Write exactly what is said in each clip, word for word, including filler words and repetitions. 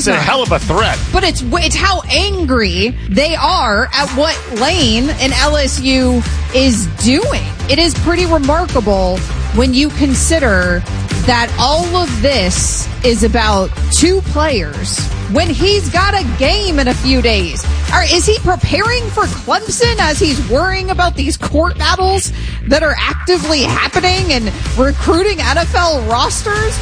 That's a hell of a threat. But it's it's how angry they are at what Lane and L S U is doing. It is pretty remarkable when you consider that all of this is about two players when he's got a game in a few days. Or is he preparing for Clemson as he's worrying about these court battles that are actively happening and recruiting N F L rosters?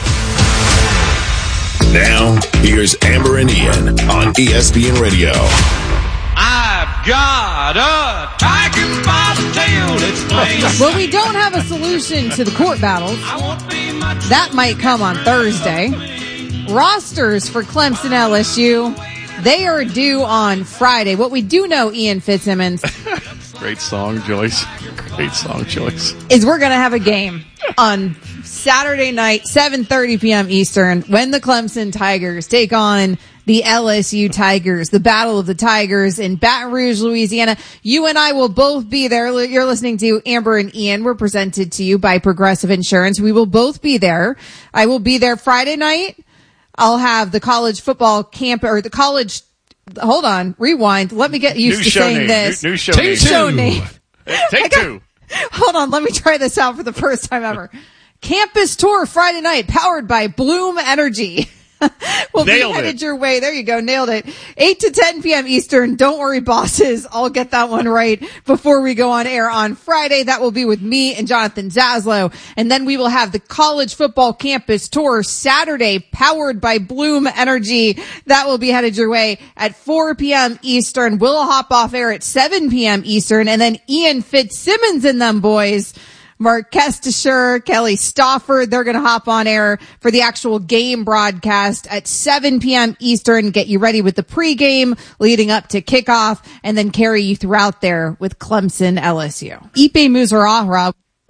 Now, here's Amber and Ian on E S P N Radio. I've got a tiger by the tail. It's plain. Well, we don't have a solution to the court battles. That might come on Thursday. Rosters for Clemson L S U, they are due on Friday. What we do know, Ian Fitzsimmons. Great song, Joyce. Great song, Joyce. Is we're going to have a game on Saturday night, seven thirty p.m. Eastern, when the Clemson Tigers take on the L S U Tigers, the Battle of the Tigers in Baton Rouge, Louisiana. You and I will both be there. You're listening to Amber and Ian. We're presented to you by Progressive Insurance. We will both be there. I will be there Friday night. I'll have the college football camp or the college. Hold on, rewind. Let me get used new to saying name. this. New, new show Take name. Show name. Take got, two. Hold on, let me try this out for the first time ever. Campus tour Friday night, powered by Bloom Energy. We'll Nailed be headed it. your way. There you go. Nailed it. eight to ten p.m. Eastern. Don't worry, bosses. I'll get that one right before we go on air on Friday. That will be with me and Jonathan Zaslow. And then we will have the college football campus tour Saturday, powered by Bloom Energy. That will be headed your way at four p.m. Eastern. We'll hop off air at seven p.m. Eastern. And then Ian Fitzsimmons and them boys, Mark Kestisher, Kelly Stauffer, they're going to hop on air for the actual game broadcast at seven p.m. Eastern. Get you ready with the pregame leading up to kickoff, and then carry you throughout there with Clemson L S U. Ipe Muzarahra.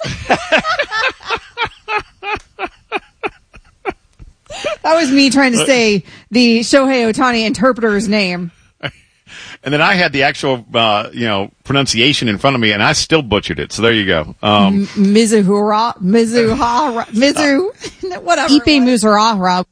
That was me trying to say the Shohei Ohtani interpreter's name. And then I had the actual, uh, you know, pronunciation in front of me, and I still butchered it. So there you go. Um, Mizuhara, Mizuhara, Mizu, whatever. Ipe Muzarahra.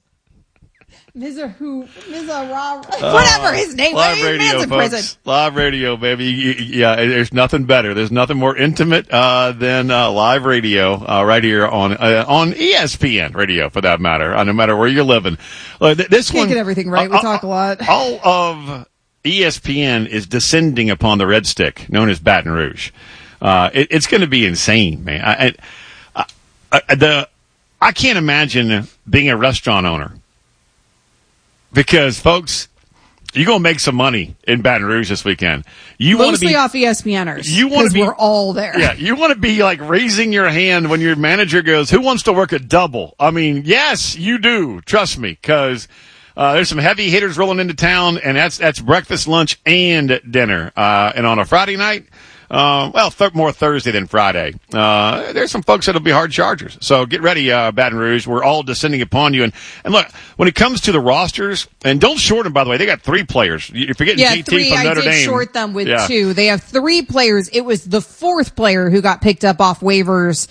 Mizuhu, Mizarahra, whatever his name. Live Maybe radio, man's in folks. prison. Live radio, baby. Yeah, there's nothing better. There's nothing more intimate uh, than uh, live radio uh, right here on uh, on E S P N radio, for that matter. Uh, no matter where you're living. Uh, this Can't one, get everything right. We uh, talk a lot. All of E S P N is descending upon the red stick, known as Baton Rouge. Uh, it, it's going to be insane, man. I, I, I, the, I can't imagine being a restaurant owner, because, folks, you're going to make some money in Baton Rouge this weekend. You want to Mostly be off ESPNers. You want to be, we're all there. Yeah, you want to be like raising your hand when your manager goes, "Who wants to work a double?" I mean, yes, you do. Trust me, because Uh, there's some heavy hitters rolling into town, and that's that's breakfast, lunch, and dinner. Uh, and on a Friday night, uh, well, th- more Thursday than Friday, uh, there's some folks that'll be hard chargers. So get ready, uh, Baton Rouge. We're all descending upon you. And, and look, when it comes to the rosters, and don't short them, by the way, they got three players. You're forgetting Yeah, J T three. from I Notre did Dame. short them with Yeah. two. They have three players. It was the fourth player who got picked up off waivers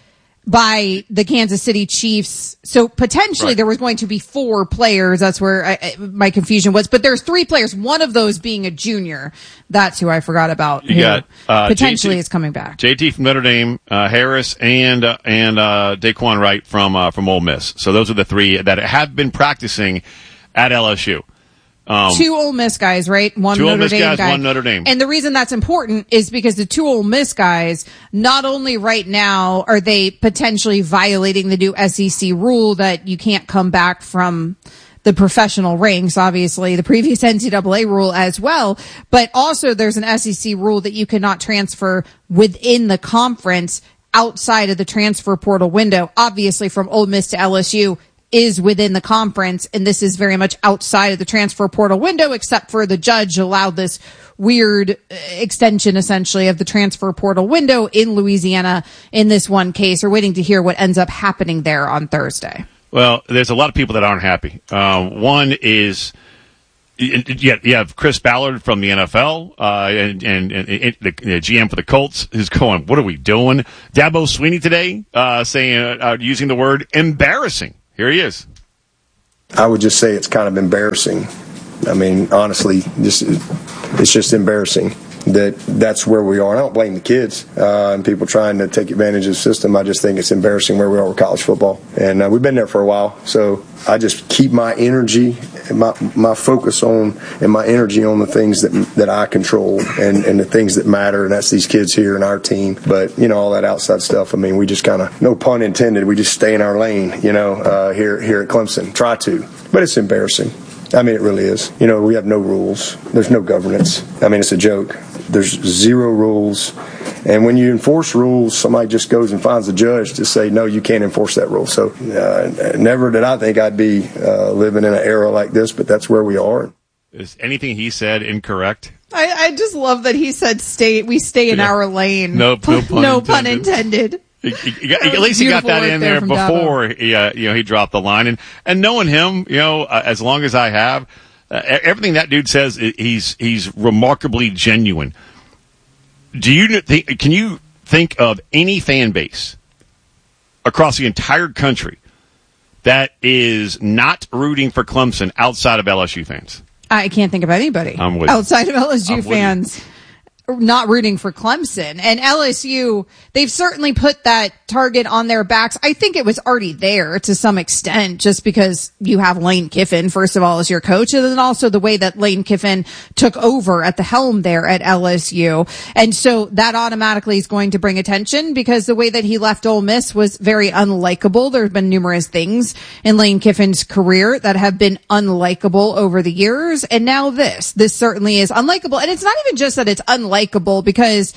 by the Kansas City Chiefs. So potentially Right. there was going to be four players. That's where I, I, my confusion was. But there's three players, one of those being a junior. That's who I forgot about. You who got, uh, potentially J T is coming back. J T from Notre Dame, uh, Harris, and uh, and uh, Daquan Wright from uh, from Ole Miss. So those are the three that have been practicing at L S U. Um, two Ole Miss guys, right? One two Ole Notre Miss Dame guys, guy. one Notre Dame. And the reason that's important is because the two Ole Miss guys, not only right now are they potentially violating the new S E C rule that you can't come back from the professional ranks, obviously the previous N C double A rule as well, but also there's an S E C rule that you cannot transfer within the conference outside of the transfer portal window. Obviously from Ole Miss to L S U is within the conference, and this is very much outside of the transfer portal window, except for the judge allowed this weird extension, essentially, of the transfer portal window in Louisiana in this one case. We're waiting to hear what ends up happening there on Thursday. Well, there's a lot of people that aren't happy. Uh, one is you have Chris Ballard from the N F L uh, and, and, and the G M for the Colts who's going, what are we doing? Dabo Swinney today uh, saying, uh, using the word embarrassing. Here he is. I would just say it's kind of embarrassing. I mean, honestly, this is, it's just embarrassing that that's where we are. I don't blame the kids uh, and people trying to take advantage of the system. I just think it's embarrassing where we are with college football. And uh, we've been there for a while, so I just keep my energy and my, my focus on and my energy on the things that that I control and, and the things that matter, and that's these kids here and our team. But, you know, all that outside stuff, I mean, we just kind of, no pun intended, we just stay in our lane, you know, uh, here, here at Clemson. Try to. But it's embarrassing. I mean, it really is. You know, we have no rules. There's no governance. I mean, it's a joke. There's zero rules. And when you enforce rules, somebody just goes and finds a judge to say, no, you can't enforce that rule. So uh, never did I think I'd be uh, living in an era like this, but that's where we are. Is anything he said incorrect? I, I just love that he said stay. we stay in yeah. our lane. No, no pun no intended. Pun intended. He, he got, at least he got that in there, there before he, uh, you know, he dropped the line. And, and knowing him, you know, uh, as long as I have, uh, everything that dude says, he's he's remarkably genuine. Do you think? Can you think of any fan base across the entire country that is not rooting for Clemson outside of L S U fans? I can't think of anybody I'm with outside of L S U I'm fans not rooting for Clemson. And L S U, they've certainly put that target on their backs. I think it was already there to some extent, just because you have Lane Kiffin, first of all, as your coach, and then also the way that Lane Kiffin took over at the helm there at L S U. And so that automatically is going to bring attention, because the way that he left Ole Miss was very unlikable. There have been numerous things in Lane Kiffin's career that have been unlikable over the years. And now this, this certainly is unlikable. And it's not even just that it's unlikable, because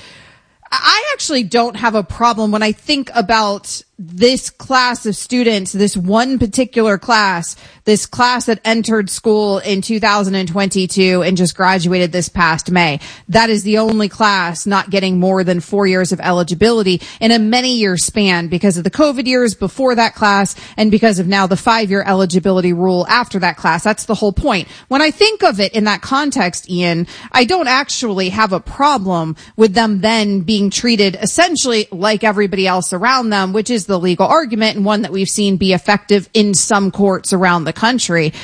I actually don't have a problem when I think about this class of students, this one particular class, this class that entered school in two thousand twenty-two and just graduated this past May. That is the only class not getting more than four years of eligibility in a many-year span, because of the COVID years before that class and because of now the five-year eligibility rule after that class. That's the whole point. When I think of it in that context, Ian, I don't actually have a problem with them then being treated essentially like everybody else around them, which is the legal argument, and one that we've seen be effective in some courts around the country.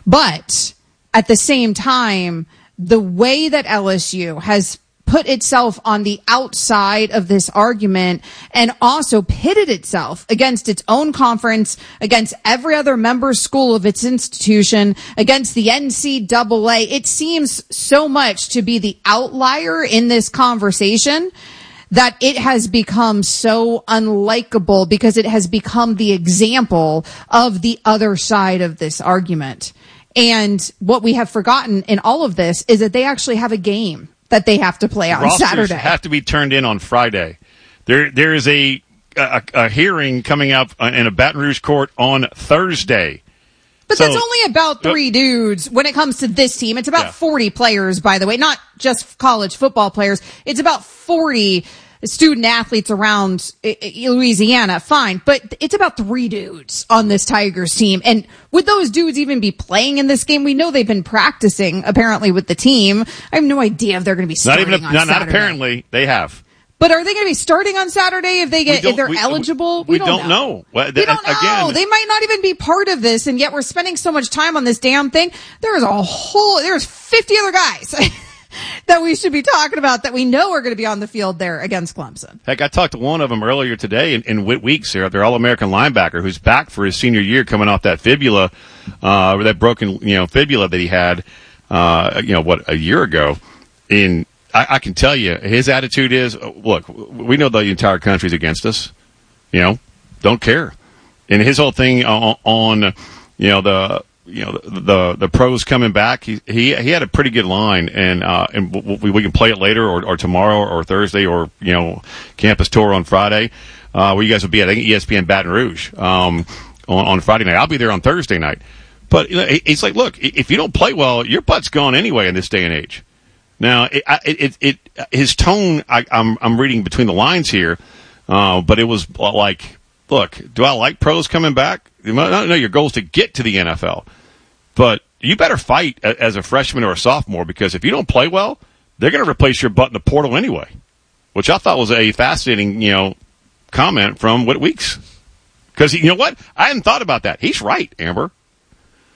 But at the same time, the way that L S U has put itself on the outside of this argument and also pitted itself against its own conference, against every other member school of its institution, against the N C double A, it seems so much to be the outlier in this conversation that it has become so unlikable, because it has become the example of the other side of this argument. And what we have forgotten in all of this is that they actually have a game that they have to play on Rosters Saturday. Have to be turned in on Friday. There, there is a, a a hearing coming up in a Baton Rouge court on Thursday. But so, that's only about three uh, dudes when it comes to this team. It's about yeah. forty players, by the way, not just college football players. It's about forty student athletes around Louisiana. Fine. But it's about three dudes on this Tigers team. And would those dudes even be playing in this game? We know they've been practicing, apparently, with the team. I have no idea if they're going to be starting not even a, on not, Saturday. Not apparently. They have. But are they going to be starting on Saturday if they get if they're we, eligible? We, we don't, don't know. know. Well, we don't know. Again, they might not even be part of this, and yet we're spending so much time on this damn thing. There's a whole there's fifty other guys that we should be talking about that we know are going to be on the field there against Clemson. Heck, I talked to one of them earlier today in, in Whit Weeks here, their All-American linebacker, who's back for his senior year, coming off that fibula, uh, that broken you know fibula that he had, uh, you know what, a year ago. In I, I can tell you, his attitude is, look, we know the entire country's against us. You know, don't care. And his whole thing on, on you know, the you know the the, the pros coming back, he, he he had a pretty good line, and uh, and we, we can play it later or, or tomorrow or Thursday or you know campus tour on Friday, uh, where you guys will be at I think E S P N Baton Rouge um, on on Friday night. I'll be there on Thursday night. But you know, he's like, look, if you don't play well, your butt's gone anyway in this day and age. Now, it, it, it, it his tone, I, I'm, I'm reading between the lines here, uh, but it was like, look, do I like pros coming back? I know your goal is to get to the N F L, but you better fight as a freshman or a sophomore, because if you don't play well, they're going to replace your butt in the portal anyway, which I thought was a fascinating, you know, comment from Whit Weeks. Because you know what? I hadn't thought about that. He's right, Amber.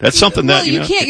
That's something well, that, you, you know, can't.